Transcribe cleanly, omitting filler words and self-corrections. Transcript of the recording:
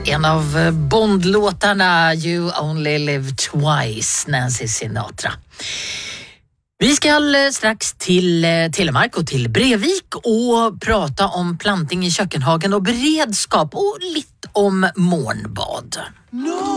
En av Bond-låtarna, You Only Live Twice, Nancy Sinatra. Vi ska strax till Telemark och till Brevik och prata om planting i kökkenhagen och beredskap och lite om mornbad.